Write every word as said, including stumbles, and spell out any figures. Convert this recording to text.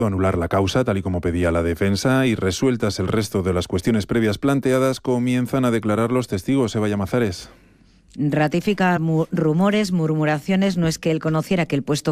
anular la causa, tal y como pedía la defensa, y resueltas el resto de las cuestiones previas planteadas, comienzan a declarar los testigos. Eva Llamazares. Ratifica mu- rumores, murmuraciones. No es que él conociera que el puesto